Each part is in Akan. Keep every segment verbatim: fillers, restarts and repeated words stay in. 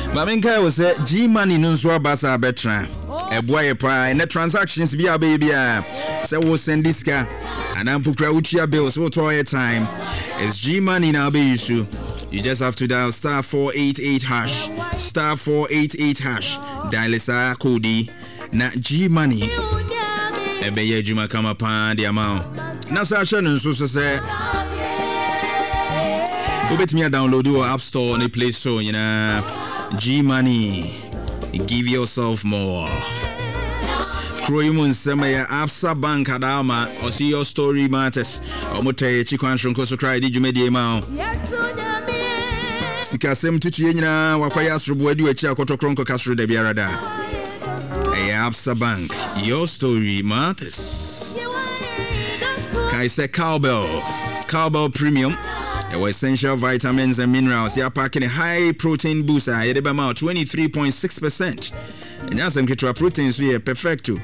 Mamenka was a G money nunzwa basa betra. A boy pie and the transactions be a baby. So we'll send this guy and I'm pukra uchia bills for toy time. It's G money now be issue. You just have to dial star four eight eight hash. Star four eight eight hash. Dial sa Cody. Na G money. Ebe ye juma kama pan the amount. Na sa channel so say. Ubet me download your app store on the Play Store, you know. G money. Give yourself more. Kroimun Semaya Absa Bank Adama or see your story matters. Omote Chikwan Shonko so cry did you made the amount. Sikasem Tuchina Wakwayas Rubuedu Echa Kotokronko Castro de Biarada. A Absa Bank. Your story matters. Kaise Cowbell. Cowbell Premium. Your essential vitamins and minerals. You are packing a high protein booster. You have twenty-three point six percent. And that's some proteins. So you perfecto.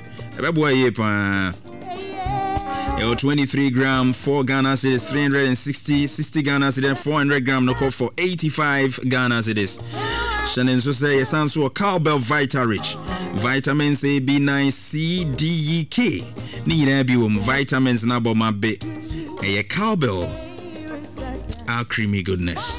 Your twenty-three gram, four Ghana cedis, three hundred sixty, sixty Ghana cedis, four hundred gram, no call for eighty-five Ghana cedis. Shannon so say it sounds so Cowbell Vita Rich. Vitamins A, B nine, C, D, E, K. Need abium vitamins na bo ma be. A Cowbell. Our creamy goodness.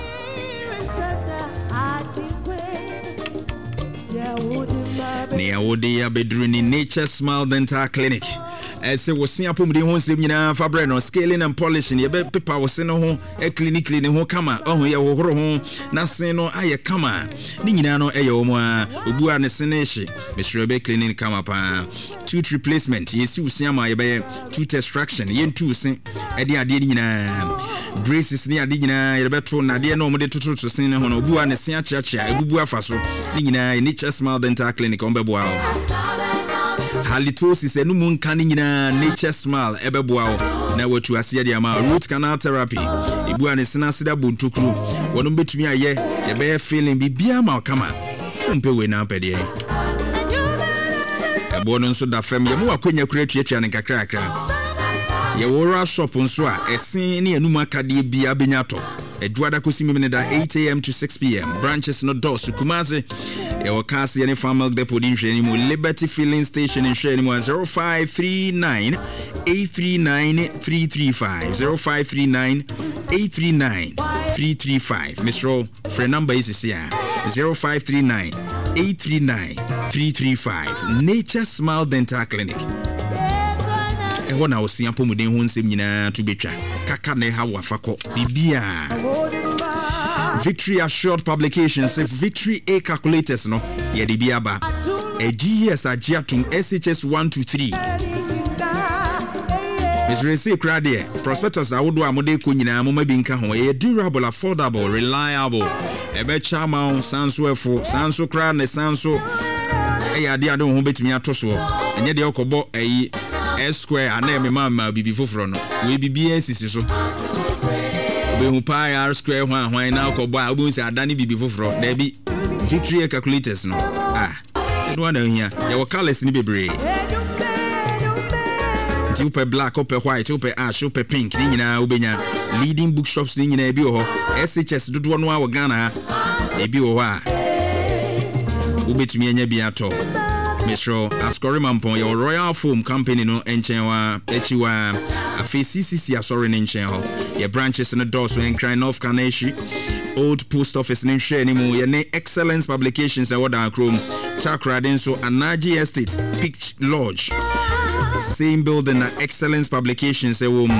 Nia wodi ya bedruni Nature Smile Dental Clinic. Ese wo sin apom de ho nsem nyina fa bre no scaling and polishing ye be paper wo sin ho e clinic clean ho kama ohun ye wo horo ho na sin no aye kama ni nyina no eye wo mu a obu a ne sin echi Mister Be cleaning kama pa tooth replacement ye si usia ma ye be tooth extraction ye ntu sin e de ade nyina braces ni ade nyina ye be to na de no mo de tutu to sin ho no obu a ne sin achiachia ebubu afa so ni nyina Nature Smile Dental Clinic on bebo a halitosis enu nka ni nyina Nature Smile ebeboa na watu asia dia ma root canal therapy ibu ane sina sida bontukru wono betumi aye ye be feeling bibia ma kama mpe we na pede ebo no nso da fam ye mo akwanya kura tuatua ne kakra kakra ye wora shop nso a esen ne enu makade bia benyato Eduada Kusimimene da eight a.m. to six p.m. Branches no doors to Kumasi. Your cast any farm milk depot in Shenimu Liberty Filling Station in Shenimu zero five three nine eight three nine three three five zero five three nine eight three nine three three five. Mister Friend number is here zero five three nine eight three nine three three five. Nature Smile Dental Clinic. E wona wo sian pomuden ho nsem nyina to betwa kaka ne ha wafako bibia Victory Assured Publications if Victory A calculators no ye de bia ba e G S agiatum S H S one to three Mister Resi Krade prospectus awodo amode ko nyina mo ma bi nka ho ye durable affordable reliable e be chama sanso efo sanso kra ne sanso e ya de ade ho betimi atoso enye de okobo eyi S square aneme mama bibi foforo no we bibi ensisi so be hu pi R square hwan hwan na okobo a obo nsi adani bibi foforo na bi Victory calculators no ah e do na hia ye wo colors ni bebre ti upe black upe white upe ash upe pink ni nyina obenya leading bookshops ni nyina e bi ho S H S dodo no a wo Ghana ha e bi ho a ubetumi anya bi ato Mister Ascori Mampon, your Royal Foam Company no enchenwa echiwa afi C C C asori enchenho your branches in the doors when cry North Kaneshi Old Post Office in share anymore your Excellence Publications and Water Chrome Chakra Denso Anaji Estate Peach Lodge same building na Excellence Publications e wom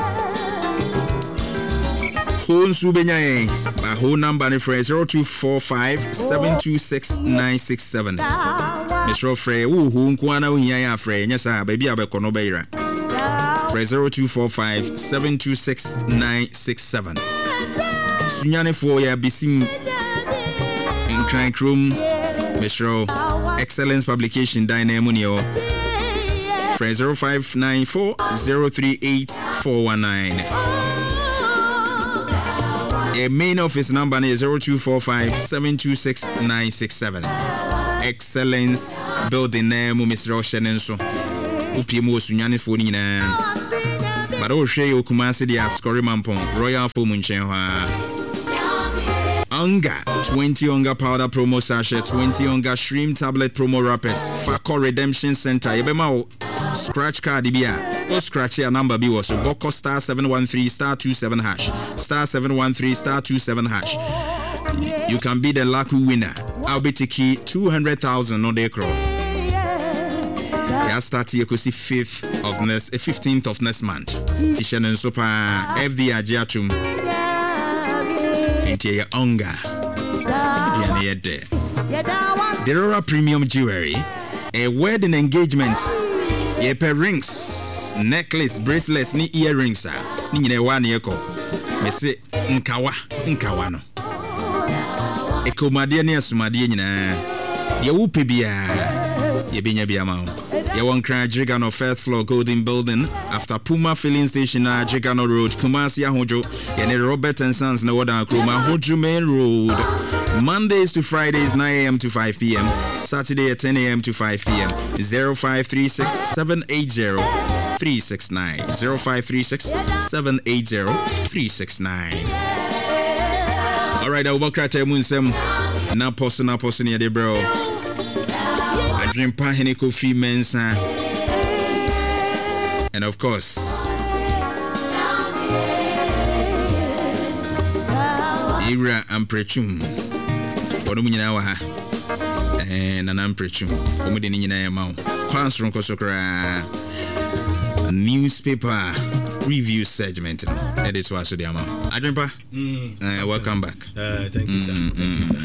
phone subenya e ba whole number ni for zero two four five seven two six nine six seven Mister Frey wo hu nkwana wo hian ya Frey nya sa ba bia abekono beira for zero two four five seven two six nine six seven Sunyane for ya bisim in Crank Room Mister Excellence Publication Dynamonio for zero five nine four zero three eight four one nine A main office number is zero two four five seven two six nine six seven. Excellence building name Mister Oshenenso. Upiemo sunyane fo ni na. But o hwe Kumasi dia Ascori Mampon Royal Foam Nchenwa. Onga, twenty Onga powder promo sachet, twenty Onga shrimp tablet promo wrappers, Fakor Redemption Center, Yebema scratch card Ibia, or scratch your number B was so Boko star seven one three star two seven hash, star seven one three star two seven hash. You can be the lucky winner. I'll be taking two hundred thousand no day crow. Yeah, start here because fifth of next, fifteenth of next month. Tishan and Sopa, F D Ajatum. Into your Onga. Derora Premium Jewelry, a wedding engagement, a pair rings, necklace, bracelets, ni earrings, ni one yeko. Me say Nkawa, Nkawano. Ekomadia ni asumadia nyina. Ye wupe bia, ye binya bia mao. Ye won kran Jigano first floor Golden Building after Puma filling station na Jigano Road, Kumasi Ahojo, ye ne Robert and Sons na wada Kroma Hoju Main Road. Mondays to Fridays nine a.m. to five p.m. Saturday at ten a.m. to five p.m. zero five three six seven eight zero three six nine zero five three six seven eight zero three six nine. All right, I'll walk right there. Munsem na post na post near the bro. I drink pahene coffee mensa, and of course, Ira and Prechum. What do you know? And an amprechum. Omu de nyina yema. Kwans ron kosokra. Newspaper review segment. That is what so the amount. Adrimpa. Mm. Uh, welcome back. Uh, thank you, sir. Mm, thank you, sir.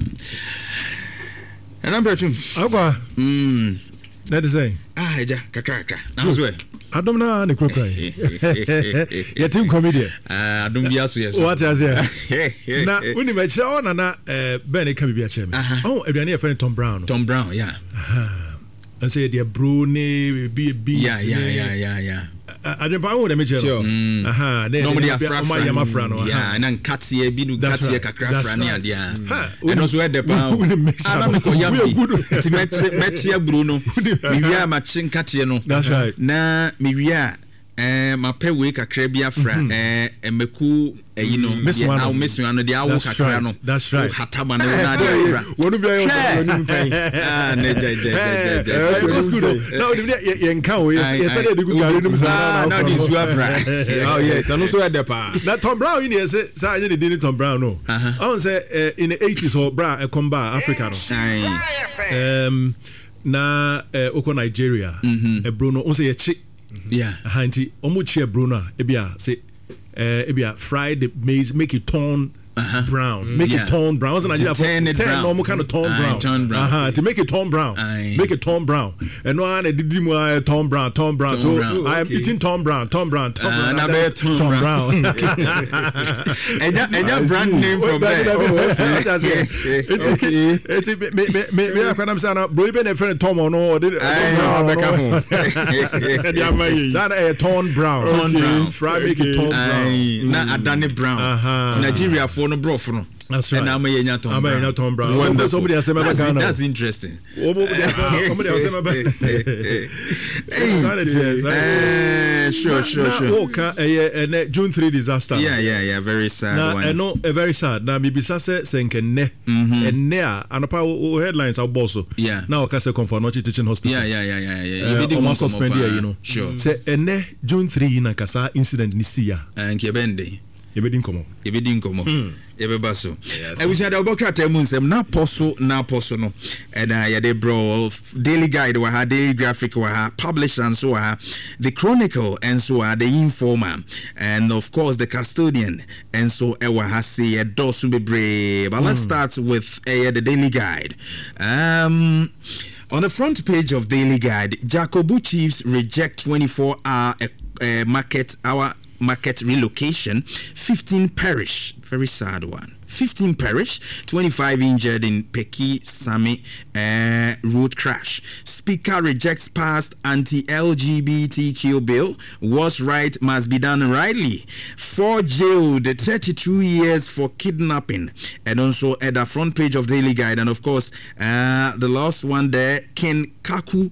And amprechum. Agwa. Mm. That is saying. Ah, eja kakra kakra. Now so. Adam na ne krokra. Your team comedian. Ah, Adam bia so yes. What is here? Na uni me che o na na eh ben e kan bia che me. Oh, aduane e friend Tom Brown. Tom Brown, yeah. Aha. And say the bro ne be be. Yeah, yeah, yeah, yeah, yeah. I don't know what I mean. Aha, nobody a friend. Yeah, and then cuts here, be do cuts here, kakra frani and yeah. And also at the pound. I don't know yambi. To match match here, Bruno. We are matching Katiano. That's right. Na we are eh my pay week a crabia fra eh emeku eh you know I'll miss you and the hour kakra no. That's right. Hataba na dia fra. Wonu bia yo wonu pen. Ah, ne je je je je. Go school. Now the yen kan we yes say dey good carry no say na dey su afra. Oh yes, and also at the pa. Na Tom Brown in say say you dey Tom Brown no. I say in the eighties or bra e come back Africa no. Um na oko Nigeria e Bruno on say ye yeah, hanti omuchi Bruno ebia say eh ebia fry the maize, make it turn uh-huh. brown, make yeah. it turn brown. Wasn't Nigeria for turn it brown? Normal kind of turn Aye, brown. Turn brown. Uh-huh. To make it turn brown, Aye. make it turn brown. And no one did more turn brown, turn brown. So brown. I am okay. eating turn brown, turn brown, turn uh, brown. Uh, turn, turn brown. And that and that brand name from there. It's me me me me. I can't say bro. Even a friend Tom or no. Sana turn brown, turn brown. Fry make it turn brown. Na Adani Brown. Nigeria for no bro for no. That's right. And I'm a Tom Brown. I'm Tom Brown. Wonderful. Somebody has said that's, that's interesting. Somebody has said sure, sure, sure. Okay, June third disaster. Yeah, yeah, yeah. Very sad now, one. No, a very sad. Now, maybe Sase Senkene and Nea and a headlines are also. Yeah. Now, Casa Comfort not teaching hospital. Yeah, yeah, yeah, yeah, yeah. You didn't suspend here, you know. Sure. Say Ene June third in a Casa incident Nisia. And Kebende. You didn't come. You didn't come. Ebebaso. I wish I had a book at Munsem, na poso, na poso no. And I had a bro daily guide wa ha, daily graphic wa ha, published and so ha, the Chronicle and so ha, the Informer, and of course the Custodian and so ewa ha say a dosu be brave. But let's start with uh, the daily guide. Um on the front page of Daily Guide, Jacobu Chiefs reject twenty-four hour uh, uh, market hour market relocation. Fifteen perish. Very sad one. fifteen perish, twenty-five injured in Peki Sami uh, road crash. Speaker rejects past anti-L G B T Q bill. What's right must be done rightly. Four jailed, thirty-two years for kidnapping. And also at the front page of Daily Guide. And of course, uh, the last one there, Ken Kaku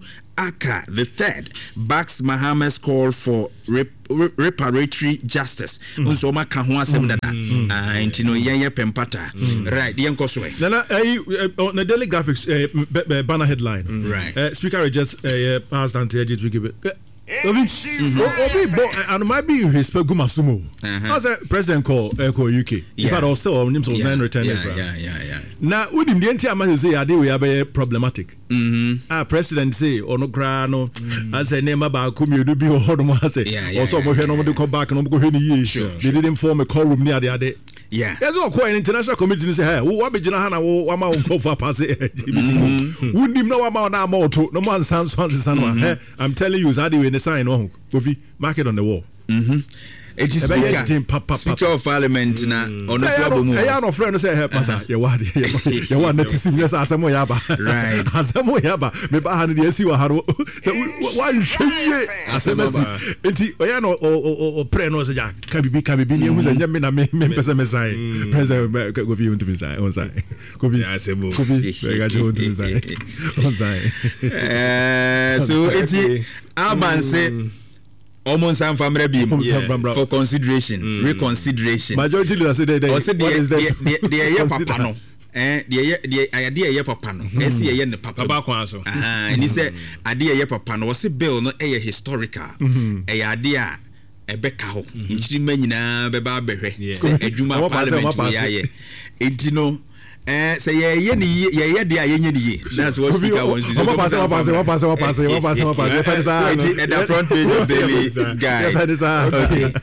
Aka the third backs Mahama's call for rep- reparatory justice. Nso ma ka ho asem dada. Ah, intino yen pempata. Right, yen koswe. Nana on the Daily Graphics banner headline. Right. Speaker just passed on to edit we give it. Obi, Obi, and might be his Peguma Sumo. How's that president call Echo U K? In fact, also on names of nine return. Yeah, yeah, yeah, yeah. Now, would the entire man say, I we have a problematic. Mm-hmm. Ah, president say, or no grano, as a name about Kumi, do be or Hormose. Yeah, yeah. Also, we no to come back and go any years. They didn't form a call room near the other. Yeah. There's all quite an international committee say, hey, what be Janahana, what amount of pass it? Wouldn't him know about now more to no man sounds one. I'm telling you, Zadi in the sign on Kofi, mark it on the wall. Mm-hmm. It is speaker, speaker of parliament na on the floor. I am no friend say, hey, Pastor, you want you want to see me as Asamo Yaba. Right. Asamo Yaba, me ba han de si wa haro. Why you say Asamo? Enti oya no o pray no say ja, can be can be hu say nyame na me me pese me sai. President go be unto me sai, on sai. Go be Asamo. Go be ga jo unto me sai. On sai. Eh so enti Aban say almost some family beam for consideration, mm. reconsideration. Majority leader say they also the the the year papa no. Eh the the idea year papa no. E see year ne papa. Papa kwan so. Ah, and he say idea year papa no was bill no e historical. Eh idea e beka ho. Nchiri ma nyina be ba behwe. Say adwuma parliament we aye. Enti no Eh, say yeah, yeah, yeah, yeah, yeah, yeah, yeah. That's what speaker wants to say. What pass, what pass, what pass, what pass, what pass, what pass. At the front page of Daily Guide. Okay.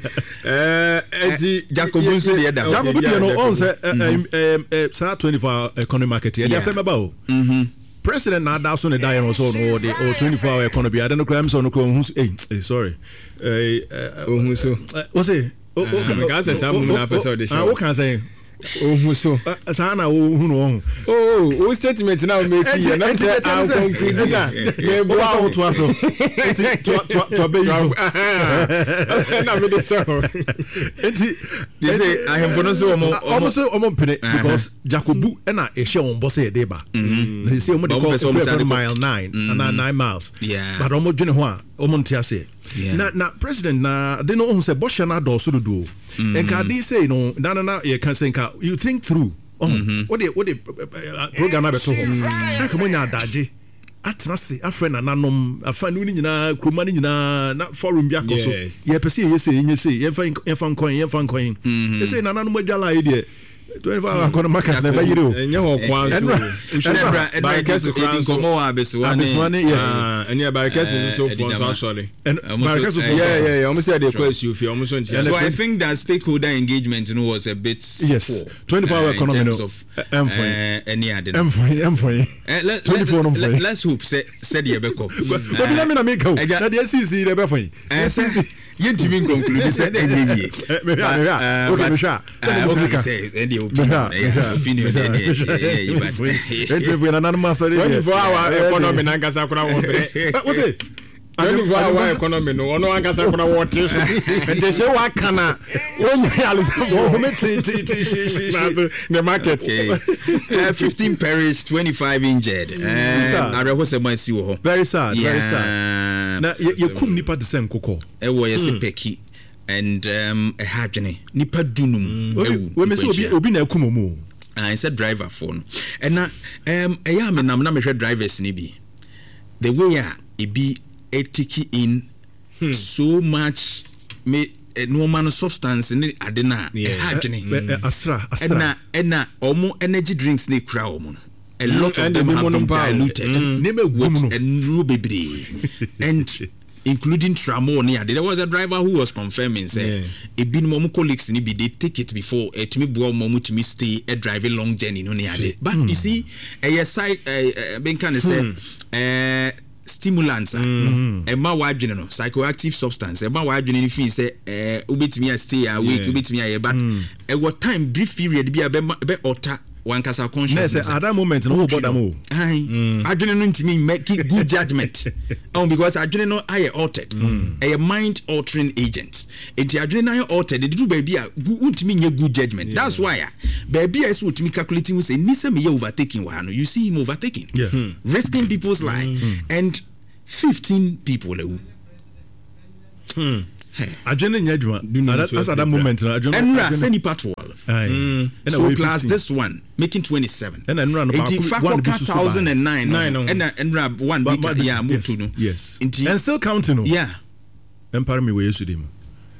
Eh, Jacobus, the other. Jacobus, you know, on say, um, um, say twenty-four hour economy market. Yeah, say about. President na da so ne die no so no the or twenty-four hour economy. I don't know crime so no ko. Hey, sorry. Eh, ohun so. What say? Oh, oh, guys, say some na person dey show. What can I say? Oh, so sana who no oh oh statement now make here na say I conclude na me bo out to aso to to be you na me dey show enti they say I have for so omo omo so omo pene because Jacobu e na e share on boss e dey ba they say omo dey call mile nine and nine miles but omo dwene ho a omo ntia say na na president na they know say boss na do so do and can they say no na na na you can say you think through oh what the what the program na beto ho na ka monya adaje atena se afre na nanom afa nu ni nyina kroma ni nyina na forum bi akoso ye pese ye se ye se ye fa ye fa nkon ye fa nkon ye se na nanom adwala ye de twenty-four hour economy market never yiro enye ho kwan so by case in komo abeso ani yes anya by case so for so sorry by case yeah yeah yeah almost said the question if you almost so I think that stakeholder engagement you know was a bit yes twenty-four hour economy no uh any other m for twenty-four no for let's hope say said ye be ko to be na me na make go na the C C dey be for yentimi conclude say dey ye okay sha say any opinion opinion dey but twenty-four na na sorry twenty-four hour economy na ngasa kuna wo bre what say twenty-four hour economy no ono angasa kuna wo te so ente se wa kana onye alisa wo me ti ti ti shi shi the market fifteen perished twenty-five injured uh are who say man si wo ho very sad very sad na ye kum nipa de sen kokko e wo ye se peki and um a hadwene nipa dunum ewu we me se obi obi na kum mu I said driver phone and na um e ya me nam na me hwe drivers ni bi the way a e bi etiki in hmm. so much me uh, no man substance ni adena e hadwene asra asra na na omo energy drinks ni kura omo a lot mm, of them have been diluted mm. with and no baby and including Tramon. There was a driver who was confirming say a bin mom colleagues ni be they take it before it me bo mom to me stay a driving long journey no near but mm. you see a side uh ben can say uh stimulants mm. e ma wa adwene no psychoactive substance e ma wa adwene ni fi say eh obetimi a stay a week obetimi a but e what time brief period bi a be be ota one kasa consciousness yes at that moment no bother mo ai adwene no ntimi make good judgment oh because adwene no I altered a mind altering agent enti adwene no altered they do baby a ntimi nye good judgment that's why baby is ntimi calculating we say ni say me overtaking wa no you see him overtaking yeah. risking people's life and fifteen people lewu. Hmm. Adwene nya adwuma. As at that moment na adwene. Enra say nipa twelve. Mm. So plus this one making twenty-seven. And enra no ba one two thousand nine. And enra one bit yeah mutu no. Yes. And still counting no. Yeah. Empire me we yesterday mo.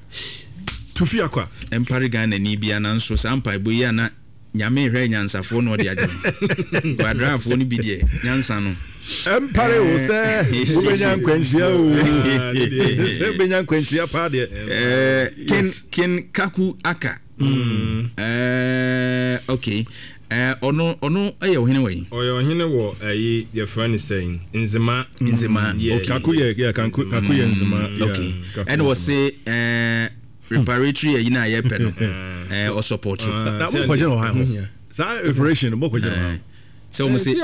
Tufi akwa. Empire Ghana ni bia na nso sampa bo ya na nyame hwe nyansafo no de agye. Kwadrafo ni bi de nyansa no. Empire wo say ubenya nkwanhia o. Say ubenya nkwanhia pa de. Eh ken ken kaku aka. Mm. Eh okay. Eh ono ono aye ohene we. Oyo ohene wo ayi your friend is saying Nzema Nzema. Okay. Kaku ye yeah kaku kaku ye Nzema. Okay. And was say eh reparatory ayi na ye pe no. Eh o support. Na mo kwaje no ha ho. Sa operation mo kwaje no ha. So we say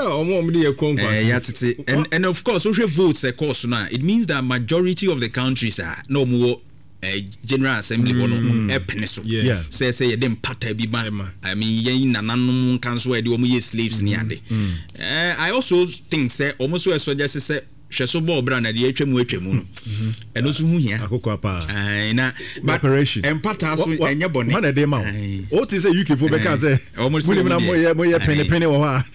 uh, and and of course social votes of course now it means that majority of the countries are no more uh, general assembly mm. no peninsula yes. say say you dem party bi ba I mean yen nananom council where the omo slaves ni ade uh, I also think say almost so just say hweso bo bra na de atwam atwam no eno so hu hia akokwa pa ai na operation empata so enye bone man dey ma o ti say U K fo be ka say we na moye moye penny penny wo ha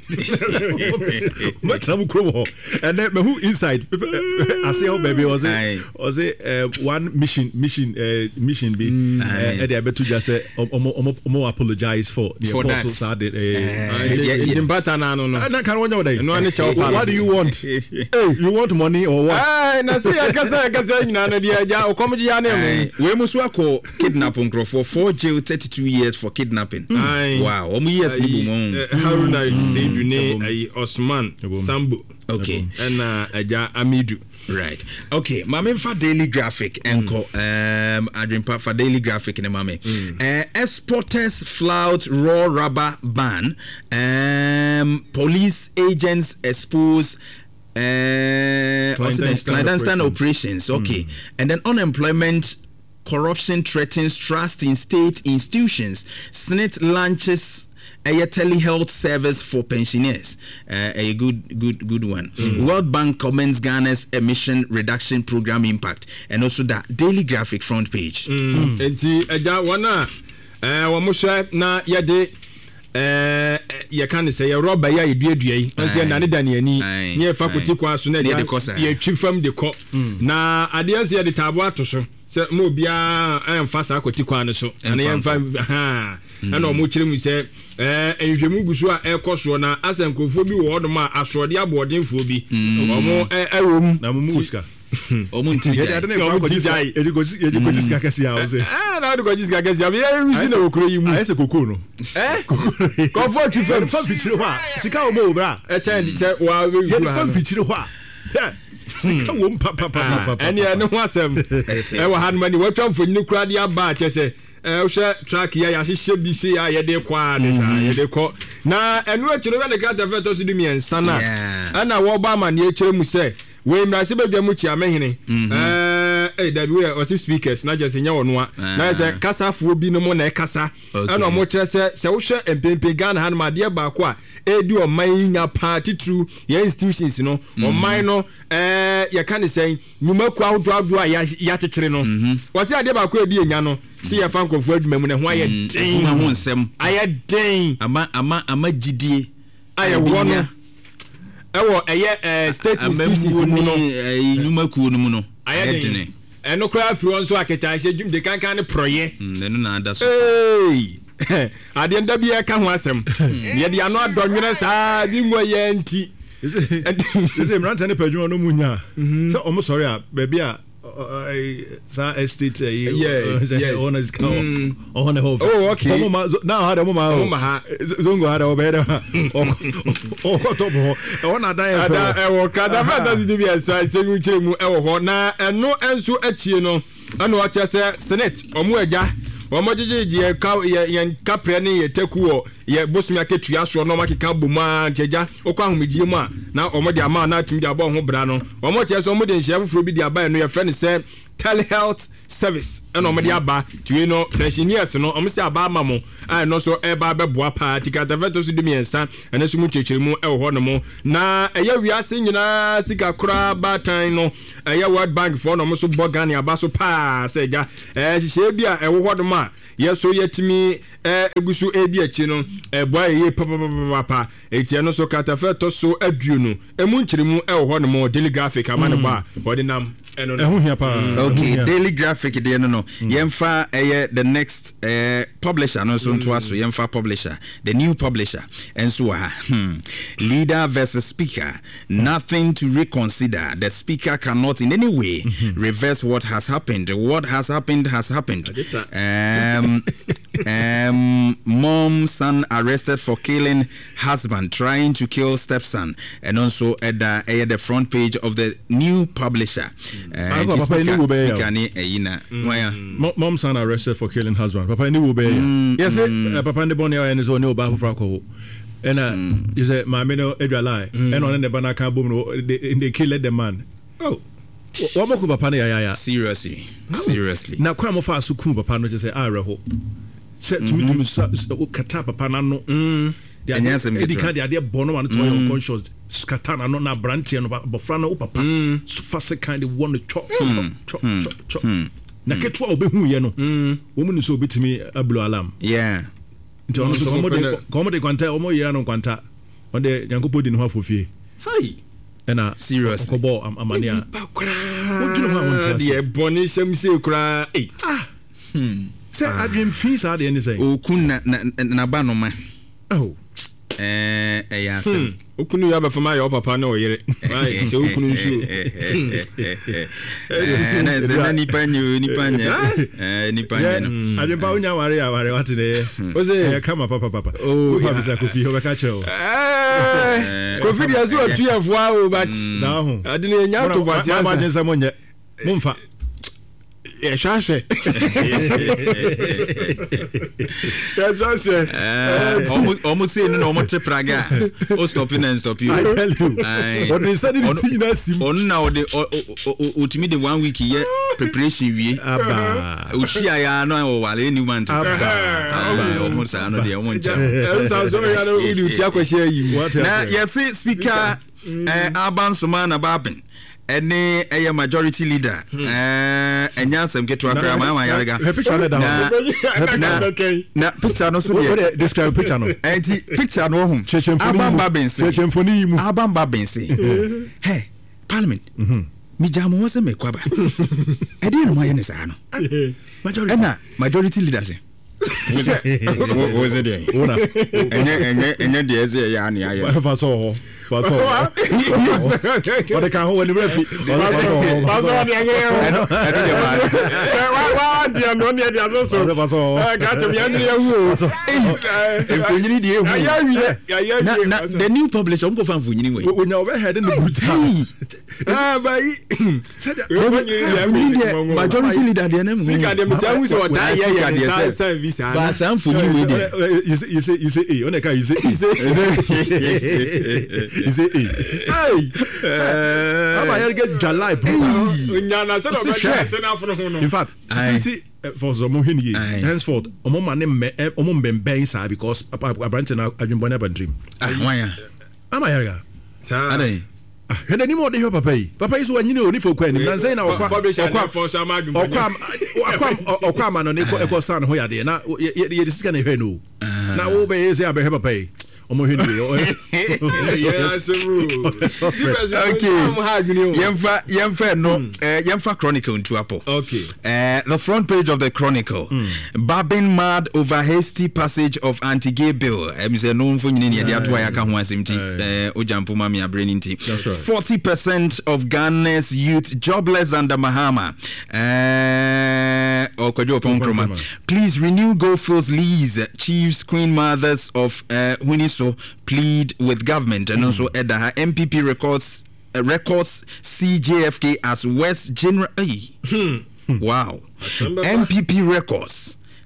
matam kro wo and then me who inside I say oh baby was it was it one mission mission uh, mission be e dey betu just say omo omo apologize for the apostles sad eh empata na no no na kan wonya wo no ani chawo what do you want hey you want money or what ah na say akasa akasa nyina na dia ja okomji ya na mu we musu akọ kidnapping crofo for jail thirty-two years for kidnapping wow omu years ni bu mo Haruna Seidu ne ai Osman Sambo okay and aja Amidu right okay mame for daily graphic enko um adrimpa for daily graphic ne mame eh exporters flout raw rubber ban um police agents expose uh clandestine operations okay mm. And then unemployment corruption threatens trust in state institutions. Senate launches a telehealth service for pensioners, uh, a good good good one. mm. World Bank comments Ghana's emission reduction program impact, and also that daily graphic front page. Enti eja wana eh wo mo hwe na yede eh ye kan say your rubber ya eduadua yi nse na ne dane ani ne faculty kwa so na ye twifam de ko na ade nse ye de tabo ato so se mo bia emfa sa akoti kwa ne so na ye emfa ha na o mo kire mu se eh enhwemu guso a ekoso na asankofo bi wo odom a asode abodenfo bi o mo ewom na mo muska omo nti ya ade na kwa jai ediko ediko jiska kasi ya oze ah na ediko jiska kasi ya ya rusi na okuro yi mu ayese kokoro no eh comfort fam fam fitire ho a sika o mo bra e chen se wa we yu ha fam fitire ho a sika wo mpa pa pa pa ene ene ho asem e wa han mani wa twamfo ni kura dia ba chese eh hwe track ya ya hye bi se ya ye de kwa de sa ye de ko na enu akiro we de gata veto so dumi ensana ana wo ba ma ne akire mu se we mrase badwa mu chia mehene eh eh da we o speakers na just nya wono a na se kasafo bi no mo na kasa ana mo kire se se wo hwe empempe Ghana han ma de ba ko a edi o man nya party through your institutions no o man no eh ye kan say nyuma ku awdo awdo a ya kekere no wo se ade ba ko edi enya no si ya fan ko fu adwuma mu ne ho aye den ho nsem aye den ama ama ama gidie aye wono ewo eye eh state institutions mu no nyuma ku no mu no aye den eno kra fi won so aketa hye dwum de kankan ne proye eno na ada so eh ade nda bi e ka ho asem ye de ano adonwene saa bi ngo ye nti ese mranta ne padwuma no munya se omo sorry a ba bia sa estate yes yes owners come on the whole oh okay now had mama ha zongo had obeda o ko to bo ona dan ada e wo kada ba da di bia sa se mu kire mu e wo ho na eno enso achie no ana wacha se senate omo agya omo jejeje ka ye kapre ne ye taku o ye bosom aketua so no makeka boma ncheja okwa ahomegye mu a na omo de ama na tim de aba ho bra no omo che so omo de nhia foforo bi de aba no ye friend say telehealth service and omo de aba tuwe no pensioners no omo se aba ama mo ai no so e ba beboa pa tikata veto so de miensa ene so mu checherimu e ho no mo na eya wiase nyina sika kura batan no eya World Bank for no mo so bogan aba so pa se ja eh hihye bia e wo ho no ma yeso yetimi eh egusu edi achi no e boa ye papa papa etie no so kata veto so aduo no emu nchirimu e ho no mo daily graphic amane ba ordinam okay, Daily Graphic there no no. Mm. Yemfa uh, the next uh, publisher no so mm. so Yemfa publisher, the new publisher. And so uh, hmm, leader versus speaker, nothing to reconsider. The speaker cannot in any way mm-hmm. reverse what has happened. What has happened has happened. Um, um, mom son arrested for killing husband, trying to kill stepson, and also at the, at the front page of the new publisher. Uh, speaker ni Eina. Mom son arrested for killing husband. Papa ni wo be ya. Yes, papa ndi boni ya so ni oba fofra ko. And uh, you say my no edwa lie. And on the banaka boom they killed the man. Oh. What mo ku papa ni ya ya. Seriously. Seriously. Na kwa mo fa so ku papa no just say areho. Say to me to me kata papa na no. Mm. And yes, I'm getting the idea bono and to unconscious skatana no na branti no bofra no papa so fast kind of want to chop chop chop chop na keto obehu ye no wo mu ni so obetimi ablo alarm yeah nti ono so komo de komo de kwanta omo ye no kwanta on de yankopɔ di no afofie hi ena serious kobo amania what do you want the boni sem se kra eh ah hmm say adwin fees are the any say okun na na ba no ma oh eh eh ya sem okunu ya ba fama ya papa na oyere right se okunu nsu eh na ze na nipa nyu nipa nya eh nipa nya no ade ba unya ware ya ware wate ne o se kama papa papa o ha bisa kofi ho beka cheo eh kofi dia so atuafo a o but za ho ade ne nya to basi asa ba nsa monye mumfa yeah, shashe. Yeah, shashe. Almost, almost saying no more praga. Oh, stop in and stop you. I tell you. What they said in the on now the ultimate the one week here preparation we. Abba. Ushia ya no wale any man. Abba. Almost I know the almost. Sounds sorry. I don't do tia question you. What? Now, yes, speaker. Aban Sumana Babin. Any a majority leader eh enya nsem keto akra ma ma yarega picture na na picture no so dey describe picture no enti picture no hom abamba bense chechemfoni mu abamba bense hey parliament mi jamu wose me kwaba e dey no ma yene sa no majority na majority leader say wo ze dey ona enye enye enye dey eze ya na ya fa so What the can when the refi? Paso ni angere. I don't know. Wa wa dia no ni dia no so. Paso. Eh got me ani ya wu. Eh funyini die hu. Ya wi. Ya ya wi. Na the new publisher um go fan funyini we. Onya over head in the boot. Ah bai. Said majority leader dey na mu. Speaker dem tell we so that ya ya say visa. Ba san funyini we dey. You say you say you say eh on the car you say you say Is it? Hey, I'm here get July. In fact, see for some more here. Henceforth, omo mane me omo mbembe inside because Abrante na adwembone abandrim. Ah, why? Am I here? Sa. Adai. Hende ni mo de ho papa yi. Papa yi so anyine oni fo kwani. Na nsan na okwa. Okwa for some adwembone. Okwa okwa okwa ma no ne ko san ho ya de na ye de sika na hwe no. Na wo be ye say abehe papa yi. Omo hindi yes okay yemfa yemfa no eh yemfa chronicle into apo okay uh, the front page of the chronicle mm. Babin mad over hasty passage of anti-gay bill em say no mfo nyini ne de ato ya ka ho asemti eh ojampo ma me abrani nti forty percent of Ghana's youth jobless under Mahama eh okwajo ponkroma please renew Goldfields lease chiefs queen mothers of uh, Huniso plead with government and mm. also Edda her M P P records uh, records C J F K as West General hey. Wow. M P P records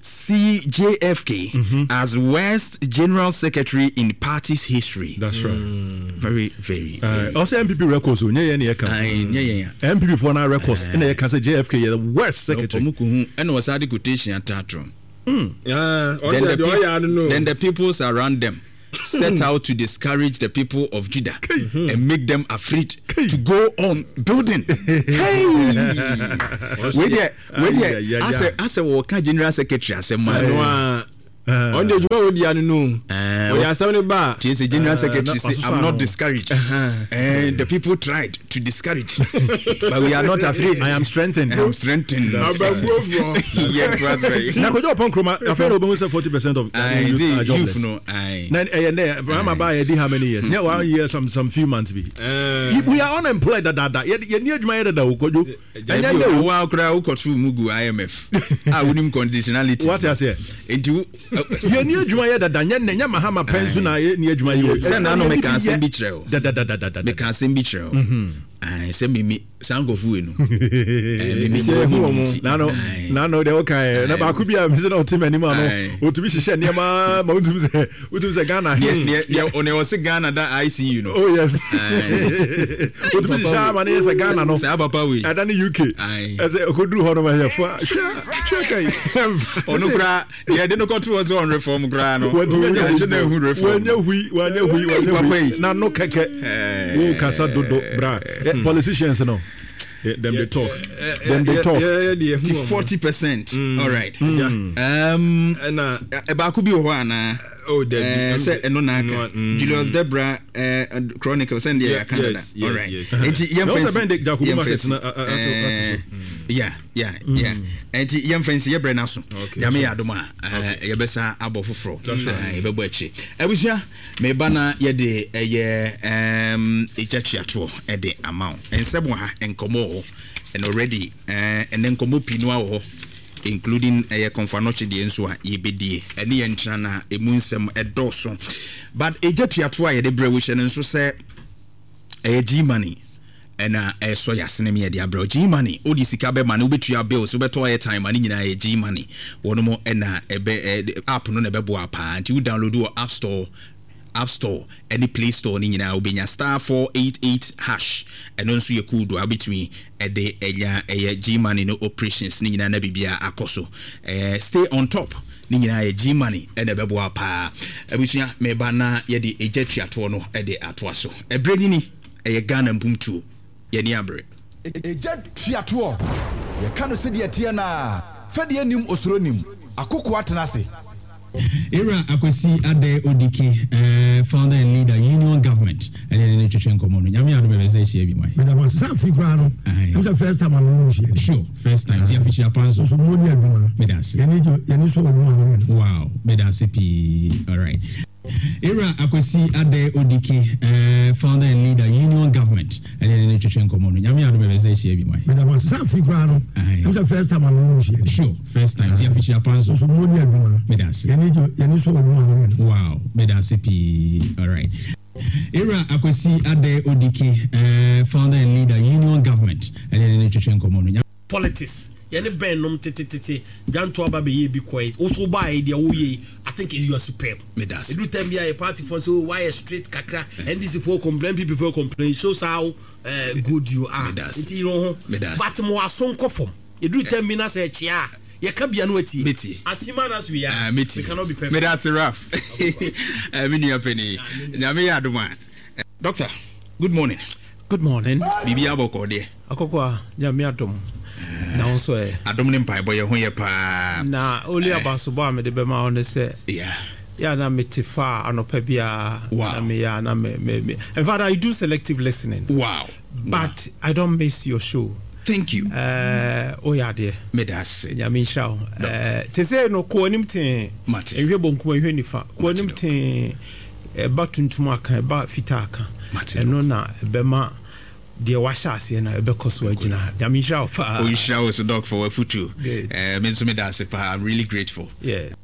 see J F K mm-hmm. as worst general secretary in party's history. That's right. Mm. Very, very. Uh, very. Also, M P P records. Oh, yeah, yeah, yeah, yeah. M P P for now records. And they can say J F K is the worst secretary. No, and was had the quotation at Tatron. Mm. Yeah. Then, the the, pe- I don't know. then the peoples around them set out to discourage the people of Judah mm-hmm. and make them afraid to go on building. Hey, wait there, wait there. As a as a worker general secretary, as a man. On the job with the unknown. We are seventy bar. She is a general secretary. Say, I'm not discouraged. And the people tried to discourage, but we are not afraid. I am strengthened. I am strengthened. Yeah, it was very. Now, go to Ponkroma. I feel almost forty percent of youth. Youth, no. I. Then, and then, I'm about how many years? Yeah, one year, some some few months. Be. We are unemployed. That that. You need my other. Ukojo. And then, wow, crowd. Ukoju mugu I M F. I wouldn't conditionality. What I say? Into. You need you my other than Yanya Mahama Pension. I need you my. Send no make can send betrayal. Da da da da da da. Make can send betrayal. I send me sound of who no. Nano, nano, the okay. Na ba kubi a missing out team anymore. O to be share near ma, ma to say, o to say Ghana. Yeah, yeah. On was Ghana that I see you know. Oh yes. O to be share man is a Ghana no. Say papa we. I done U K. As I could do hono ma here for. Check it. Ono kra, yeah, they no go to us on reform kra no. When you reform. When you hui, when you hui, when you na no keke. O kasa dodo bra. Politicians no. Yeah, then yeah, they talk. Yeah, yeah, then they yeah, talk. Yeah, yeah, yeah. Forty percent. Mm. All right. Mm. Um. And uh, about could be one. Oh, that. Say no na. Julius Debra. Uh, Chronicles and yeah, Canada. Yes, yes, all right. Yes. And young friends. Yeah, yeah, yeah. And young friends, yeah, Brenaso. Yami Adoma. Yabesa Abofro. That's right. Yabwechi. I wish ya. Me bana yede eh um ichachiato e de amount. And sebwa enkomo and already uh and then komo pinwa including a uh, confanoche de enso a yebedie ene ye ntra na emunsem edoso but ejatuato a ye de brewish and so say eh G money and uh eh so yasene me de abro G money odi sika be man obetua bills obeto air time ani nyina ye G money wono mo na ebe app no na bebo apa anti you download your app store App Store, any Play Store, ni nyina obenya star four eight eight hash. And also ye cool do abitumi e de eya eya G money no operations ni nyina na bibia akoso. Eh stay on top. Ni nyina ye G money e de bebo apa. Abusua me ba na ye de ejetuato no e de atoa so. E bredi ni e ye Ghana mbumtu ye ni abre. Ejetuato. Ye kanu se de tie na. Fa de anim osronim. Akoko atenase. Era Akwesi Ade Odiki, uh, founder and leader, Union Government, and then in the Chichen Common. Yami Ado say she be my. But I was some figure. It was the first time I'm here. Sure, first time. See, official panso. So money aguma. Medasi. You need you need so aguma. Wow, Medasi P. All right. Era Akwesi Ade Odiki, uh, founder and leader, Union Government, and then in the Chichen Common. Yami Ado say she be my. But I was some figure. It was the first time I'm here. Sure, first time. See, official panso. So money aguma. Medasi. You need you need so aguma. Wow, Medasi P. All right. Era Akwesi Ade Odiki, uh, founder and leader, Union Government, and then in the Chichen Common. Politics. Yene ben nom tete tete ganto aba be ye be quiet also buy dia wo ye I think you are superb me das e do time be a party for so why straight kakra and this for complain people for complain shows how uh, good you are it you know but mo ason kofom e do time be na say chia ye ka bia no ati asima na so we are we cannot be perfect me das rough eh me nua penny nyame ya adoma doctor good morning good morning bibi aboko de akokwa nyame adom na also eh adom ne mpai boy ho ye pa na oli abaso ba me de be ma on say yeah yeah na metifa anopa bia na me ya na me me in fact I do selective listening wow but wow. I don't miss your show thank you uh oh yeah dear me das nyame show eh se say no ko anim ten ehwe bonku ehwe nifa ko anim ten e batuntum aka ba fita aka eno na be ma dear washasi na ebekoso agina yamisha pa oh you show us a dog for a futu eh me so me that's I'm really grateful yeah